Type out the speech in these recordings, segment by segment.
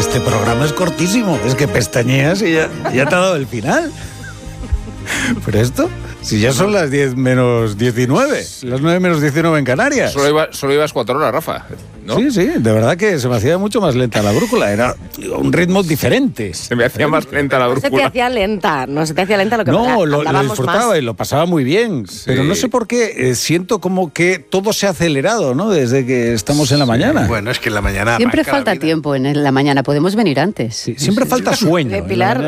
este programa es cortísimo. Es que pestañeas y ya te ha dado el final. Pero esto, si ya son las 10 menos 19, las 9 menos 19 en Canarias. Solo ibas 4 horas, Rafa, ¿no? Sí, de verdad que se me hacía mucho más lenta la brújula. Era un ritmo diferente. Se me hacía más lenta la brújula. No se te hacía lenta lo que No, lo disfrutaba más. y lo pasaba muy bien. Sí. Pero no sé por qué, siento como que todo se ha acelerado, ¿no? Desde que estamos en la mañana. Bueno, es que en la mañana... Siempre falta tiempo en la mañana, podemos venir antes. Sí, siempre falta sueño. Pilar,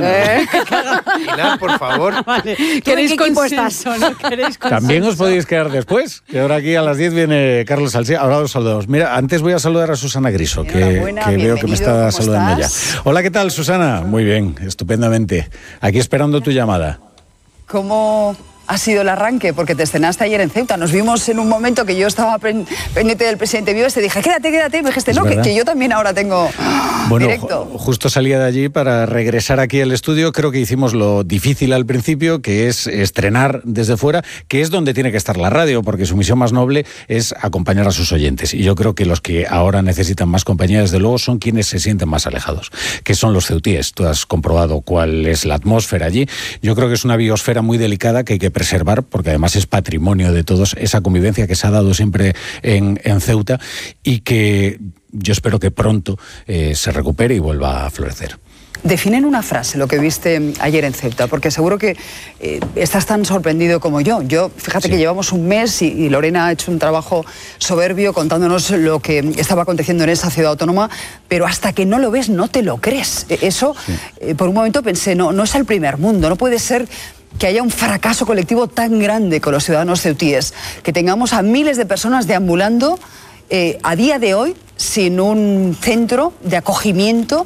Pilar, por favor. Vale. ¿Queréis consenso? ¿No queréis consenso? También os podéis quedar después, que ahora aquí a las 10 viene Carlos Alsina. Ahora os saludamos. Mira, antes voy a saludar a Susana Griso, que veo que me está saludando ya. Hola, ¿qué tal, Susana? Muy bien, estupendamente. Aquí esperando tu llamada. ¿Cómo ha sido el arranque? Porque te estrenaste ayer en Ceuta. Nos vimos en un momento que yo estaba pendiente del presidente Vives. Te dije, quédate. Y me dijiste, no, que yo también ahora tengo directo. Justo salía de allí para regresar aquí al estudio. Creo que hicimos lo difícil al principio, que es estrenar desde fuera, que es donde tiene que estar la radio, porque su misión más noble es acompañar a sus oyentes. Y yo creo que los que ahora necesitan más compañía, desde luego, son quienes se sienten más alejados, que son los ceutíes. Tú has comprobado cuál es la atmósfera allí. Yo creo que es una biosfera muy delicada que hay que preservar, porque además es patrimonio de todos, esa convivencia que se ha dado siempre en Ceuta y que yo espero que pronto se recupere y vuelva a florecer. Define en una frase lo que viste ayer en Ceuta, porque seguro que estás tan sorprendido como yo. Fíjate que llevamos un mes y Lorena ha hecho un trabajo soberbio contándonos lo que estaba aconteciendo en esa ciudad autónoma, pero hasta que no lo ves no te lo crees. Eso, por un momento pensé, no es el primer mundo, no puede ser que haya un fracaso colectivo tan grande con los ciudadanos ceutíes, que tengamos a miles de personas deambulando a día de hoy sin un centro de acogimiento.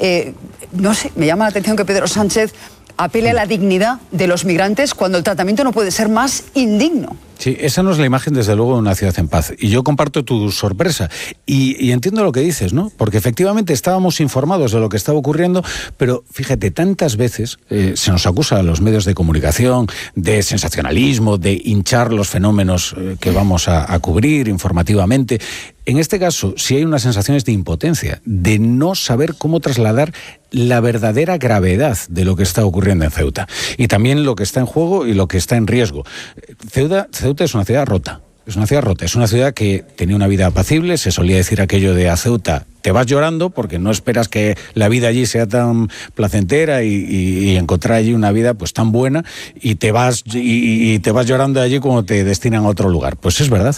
No sé, me llama la atención que Pedro Sánchez apele a la dignidad de los migrantes cuando el tratamiento no puede ser más indigno. Sí, esa no es la imagen, desde luego, de una ciudad en paz. Y yo comparto tu sorpresa. Y entiendo lo que dices, ¿no? Porque efectivamente estábamos informados de lo que estaba ocurriendo, pero fíjate, tantas veces se nos acusa a los medios de comunicación de sensacionalismo, de hinchar los fenómenos que vamos a cubrir informativamente. En este caso, sí hay unas sensaciones de impotencia, de no saber cómo trasladar la verdadera gravedad de lo que está ocurriendo en Ceuta. Y también lo que está en juego y lo que está en riesgo. Ceuta es una ciudad rota. Es una ciudad rota, es una ciudad que tenía una vida apacible. Se solía decir aquello de a Ceuta te vas llorando porque no esperas que la vida allí sea tan placentera y encontrar allí una vida pues tan buena y te vas llorando allí como te destinan a otro lugar. Pues es verdad.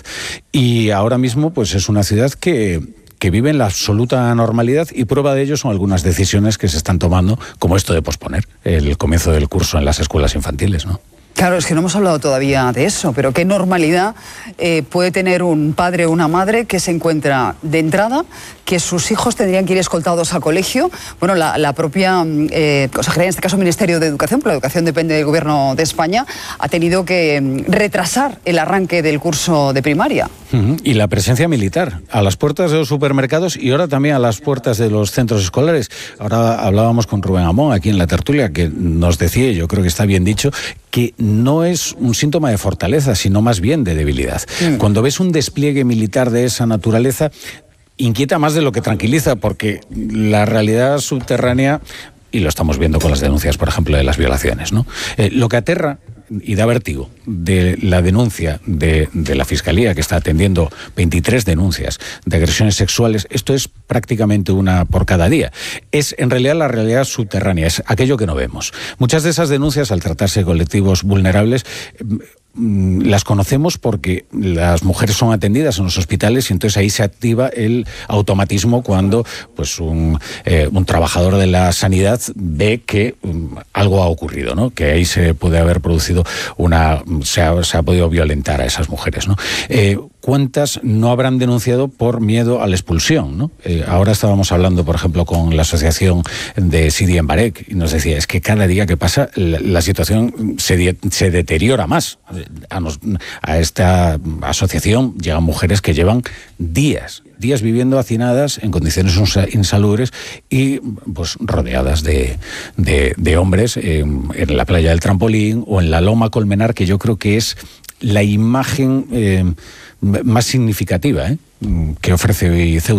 Y ahora mismo pues es una ciudad que vive en la absoluta normalidad, y prueba de ello son algunas decisiones que se están tomando, como esto de posponer el comienzo del curso en las escuelas infantiles, ¿no? Claro, es que no hemos hablado todavía de eso, pero ¿qué normalidad puede tener un padre o una madre que se encuentra de entrada que sus hijos tendrían que ir escoltados al colegio? Bueno, la propia consejería, en este caso Ministerio de Educación, pero la educación depende del Gobierno de España, ha tenido que retrasar el arranque del curso de primaria. Y la presencia militar a las puertas de los supermercados y ahora también a las puertas de los centros escolares. Ahora hablábamos con Rubén Amón aquí en la tertulia, que nos decía, y yo creo que está bien dicho, que no es un síntoma de fortaleza, sino más bien de debilidad. Cuando ves un despliegue militar de esa naturaleza, inquieta más de lo que tranquiliza, porque la realidad subterránea, y lo estamos viendo con las denuncias, por ejemplo, de las violaciones, ¿no? Lo que aterra y da vértigo de la denuncia de la Fiscalía, que está atendiendo 23 denuncias de agresiones sexuales, esto es prácticamente una por cada día. Es en realidad la realidad subterránea, es aquello que no vemos. Muchas de esas denuncias, al tratarse de colectivos vulnerables, las conocemos porque las mujeres son atendidas en los hospitales y entonces ahí se activa el automatismo cuando pues un trabajador de la sanidad ve que algo ha ocurrido, ¿no? Que ahí se puede haber producido se ha podido violentar a esas mujeres, ¿no? ¿Cuántas no habrán denunciado por miedo a la expulsión, ¿no? Ahora estábamos hablando, por ejemplo, con la asociación de Sidi en Barek, y nos decía, es que cada día que pasa la situación se deteriora más. A esta asociación llegan mujeres que llevan días viviendo hacinadas en condiciones insalubres y pues rodeadas de hombres en la playa del Trampolín o en la Loma Colmenar, que yo creo que es la imagen más significativa que ofrece hoy Ceuta.